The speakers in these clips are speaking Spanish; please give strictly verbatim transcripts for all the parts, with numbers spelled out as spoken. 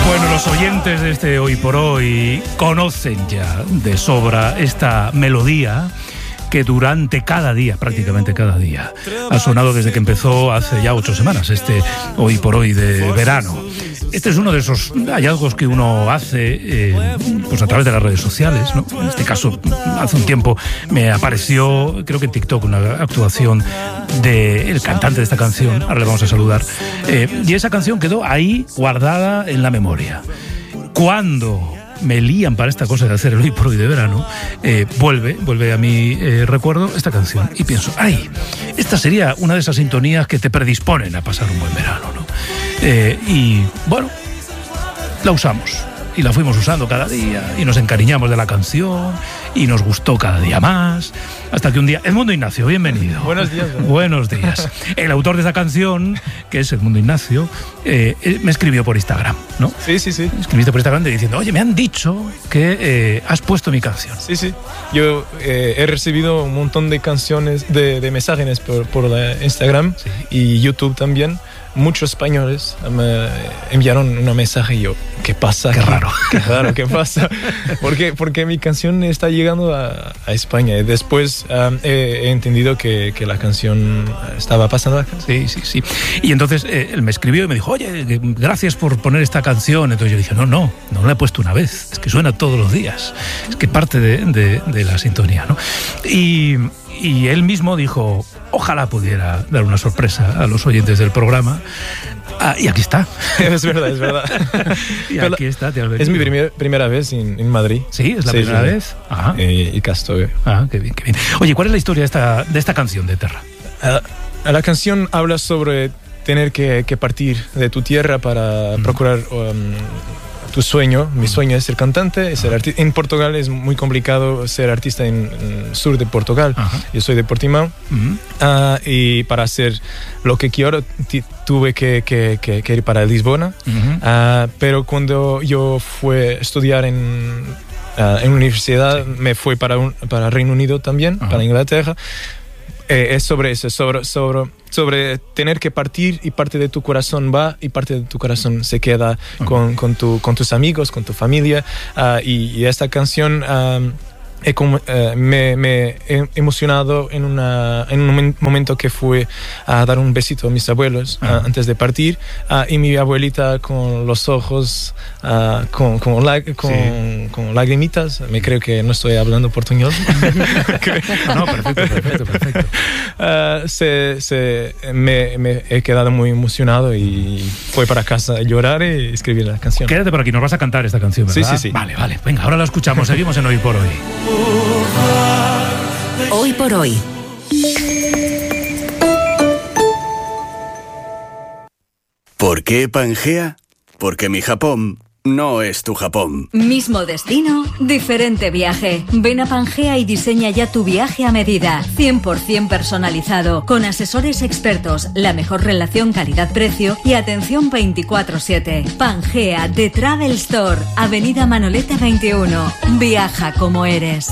Bueno, los oyentes de este Hoy por Hoy conocen ya de sobra esta melodía que durante cada día, prácticamente cada día, ha sonado desde que empezó hace ya ocho semanas, este Hoy por Hoy de verano. Este es uno de esos hallazgos que uno hace eh, pues a través de las redes sociales, ¿no? En este caso, hace un tiempo me apareció, creo que en TikTok, una actuación del cantante de esta canción, ahora le vamos a saludar, eh, y esa canción quedó ahí guardada en la memoria. Cuando me lían para esta cosa de hacer el Hoy por Hoy de verano, eh, vuelve, vuelve a mi eh, recuerdo esta canción y pienso, ay, esta sería una de esas sintonías que te predisponen a pasar un buen verano, ¿no? Eh, y bueno, la usamos y la fuimos usando cada día y nos encariñamos de la canción y nos gustó cada día más, hasta que un día... Edmundo Ignacio, bienvenido. Buenos días. ¿verdad? Buenos días. El autor de esa canción, que es Edmundo Ignacio, eh, me escribió por Instagram, ¿no? Sí, sí, sí. Escribiste por Instagram diciendo, oye, me han dicho que eh, has puesto mi canción. Sí, sí. Yo eh, he recibido un montón de canciones, de, de mensajes por, por la Instagram, sí, y YouTube también. Muchos españoles me enviaron un mensaje y yo, ¿qué pasa? Qué raro. Qué raro, ¿qué pasa? Porque, porque mi canción está llegando a, a España y después um, he, he entendido que, que la canción estaba pasando acá. Sí, sí, sí. Y entonces eh, él me escribió y me dijo, oye, gracias por poner esta canción. Entonces yo dije, no, no, no la he puesto una vez, es que suena todos los días, es que parte de, de, de la sintonía, ¿no? Y... Y él mismo dijo, ojalá pudiera dar una sorpresa a los oyentes del programa. Ah, y aquí está. Es verdad, es verdad. Y aquí está, te has venido. Es mi primer, primera vez en, en Madrid. Sí, es la sí, primera sí. vez. Ajá. Eh, y acá estoy. Ah, qué bien, qué bien. Oye, ¿cuál es la historia de esta, de esta canción de Terra? Uh, la canción habla sobre tener que, que partir de tu tierra para mm. procurar... Um, tu sueño, mi sueño es ser cantante, es ser artista. En Portugal es muy complicado ser artista en, en el sur de Portugal. Ajá. Yo soy de Portimão. Uh-huh. uh, y para hacer lo que quiero t- tuve que, que, que, que ir para Lisbona. Uh-huh. Uh, pero cuando yo fui a estudiar en, uh, en universidad, sí, me fui para, un, para Reino Unido también, uh-huh, para Inglaterra. Eh, es sobre eso, sobre, sobre, sobre tener que partir y parte de tu corazón va y parte de tu corazón se queda okay. con, con, tu, con tus amigos, con tu familia. Uh, y, y esta canción um, he, uh, me, me he emocionado en, una, en un momento que fui a dar un besito a mis abuelos uh, antes de partir uh, y mi abuelita con los ojos uh, con, con, la, con, sí, con lagrimitas, me creo que no estoy hablando portuñol. no, no, perfecto, perfecto, perfecto. Uh, se, se, me, me he quedado muy emocionado y fui para casa a llorar y escribir la canción. Quédate por aquí, nos vas a cantar esta canción, ¿verdad? Sí, sí, sí. Vale, vale, venga, ahora la escuchamos, seguimos en Hoy por Hoy. Hoy por Hoy. ¿Por qué Pangea? Porque mi Japón no es tu Japón. Mismo destino, diferente viaje. Ven a Pangea y diseña ya tu viaje a medida. cien por ciento personalizado, con asesores expertos, la mejor relación calidad-precio y atención veinticuatro siete. Pangea, The Travel Store, Avenida Manoleta veintiuno. Viaja como eres.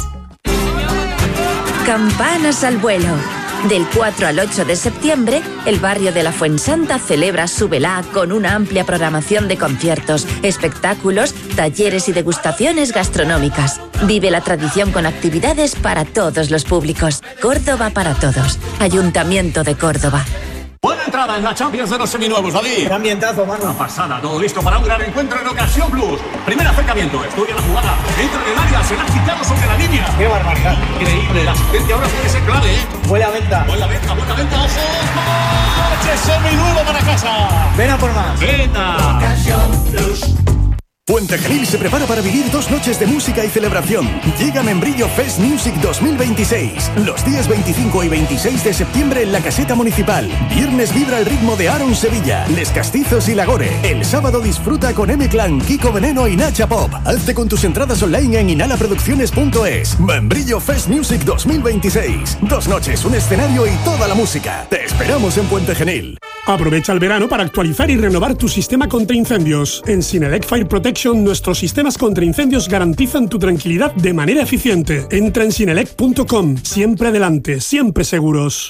Campanas al vuelo. Del cuatro al ocho de septiembre, el barrio de la Fuensanta celebra su velá con una amplia programación de conciertos, espectáculos, talleres y degustaciones gastronómicas. Vive la tradición con actividades para todos los públicos. Córdoba para todos. Ayuntamiento de Córdoba. Buena entrada en la Champions de los seminuevos, David. ¡Qué ambientazo, mano! Una pasada, todo listo para un gran encuentro en Ocasión Plus. Primer acercamiento, estudia la jugada, entra en el área, se la ha quitado sobre la línea. ¡Qué barbaridad! Increíble, la asistencia ahora puede ser clave, ¿eh? Buena venta. Buena venta, buena venta, ojo. ¡Coche seminuevo para casa! Ven a por más. Venta. Ocasión Plus. Puente Genil se prepara para vivir dos noches de música y celebración. Llega Membrillo Fest Music dos mil veintiséis. Los días veinticinco y veintiséis de septiembre en la Caseta Municipal. Viernes vibra el ritmo de Aaron Sevilla, Les Castizos y Lagore. El sábado disfruta con M-Clan, Kiko Veneno y Nacha Pop. Hazte con tus entradas online en inhala producciones punto es. Membrillo Fest Music dos mil veintiséis. Dos noches, un escenario y toda la música. Te esperamos en Puente Genil. Aprovecha el verano para actualizar y renovar tu sistema contra incendios. En Sinelec Fire Protection, nuestros sistemas contra incendios garantizan tu tranquilidad de manera eficiente. Entra en sinelec punto com. Siempre adelante, siempre seguros.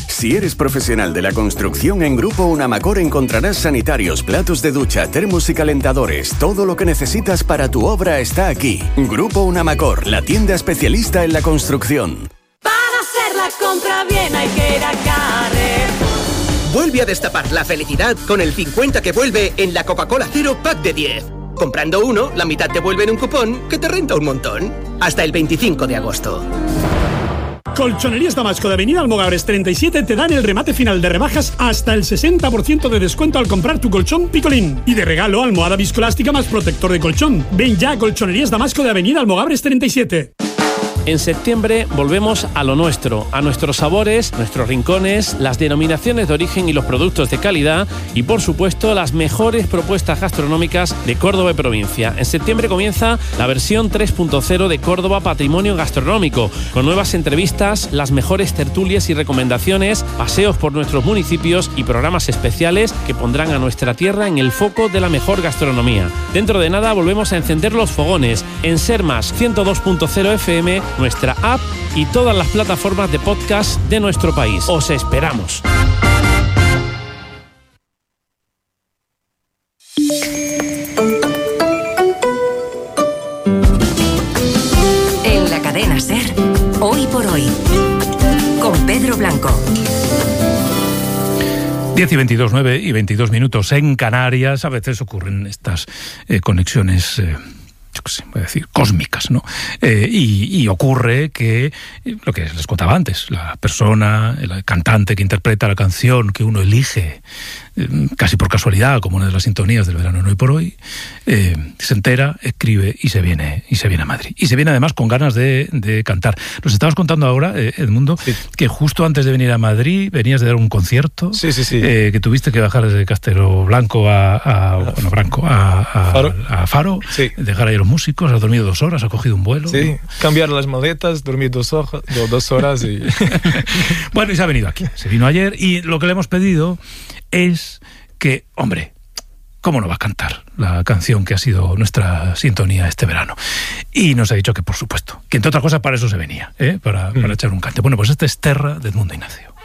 Si eres profesional de la construcción, en Grupo Unamacor encontrarás sanitarios, platos de ducha, termos y calentadores. Todo lo que necesitas para tu obra está aquí. Grupo Unamacor, la tienda especialista en la construcción. Para hacer la compra bien hay que ir a Carrefour. Vuelve a destapar la felicidad con el cincuenta que vuelve en la Coca-Cola Cero Pack de diez. Comprando uno, la mitad te vuelve en un cupón que te renta un montón. Hasta el veinticinco de agosto. Colchonerías Damasco de Avenida Almogabres treinta y siete te dan el remate final de rebajas hasta el sesenta por ciento de descuento al comprar tu colchón Picolín. Y de regalo, almohada viscoelástica más protector de colchón. Ven ya a Colchonerías Damasco de Avenida Almogabres treinta y siete. En septiembre volvemos a lo nuestro, a nuestros sabores, nuestros rincones, las denominaciones de origen y los productos de calidad y, por supuesto, las mejores propuestas gastronómicas de Córdoba y provincia. En septiembre comienza la versión tres punto cero de Córdoba Patrimonio Gastronómico, con nuevas entrevistas, las mejores tertulias y recomendaciones, paseos por nuestros municipios y programas especiales que pondrán a nuestra tierra en el foco de la mejor gastronomía. Dentro de nada volvemos a encender los fogones en Ser Más ciento dos punto cero F M, nuestra app y todas las plataformas de podcast de nuestro país. Os esperamos. En la cadena SER, Hoy por Hoy, con Pedro Blanco. diez y veintidós, nueve y veintidós minutos en Canarias. A veces ocurren estas eh, conexiones... Eh, yo qué sé, voy a decir, cósmicas, ¿no? Eh, y, y ocurre que, lo que les contaba antes, la persona, el cantante que interpreta la canción que uno elige, eh, casi por casualidad, como una de las sintonías del verano en Hoy por Hoy, eh, se entera, escribe y se viene y se viene a Madrid. Y se viene además con ganas de, de cantar. Nos estabas contando ahora, eh, Edmundo, sí, que justo antes de venir a Madrid venías de dar un concierto, sí, sí, sí. Eh, que tuviste que bajar desde Castelo Blanco a, a, bueno, Branco, a, a Faro, a Faro sí. dejar ahí a los músicos, has dormido dos horas, has cogido un vuelo. Sí, cambiar las maletas, dormir dos, hojas, dos horas y... Bueno, y se ha venido aquí, se vino ayer y lo que le hemos pedido es que, hombre, ¿cómo no va a cantar la canción que ha sido nuestra sintonía este verano? Y nos ha dicho que, por supuesto, que entre otras cosas para eso se venía, ¿eh? para, mm. para echar un cante. Bueno, pues este es Terra de Edmundo Ignacio.